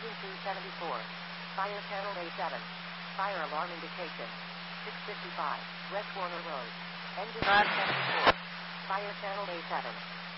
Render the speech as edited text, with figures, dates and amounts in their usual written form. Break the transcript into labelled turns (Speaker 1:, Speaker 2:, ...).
Speaker 1: Engine 274. Fire channel A7. Fire alarm indication. 655. West Warner Road. Engine 274. Fire channel A7.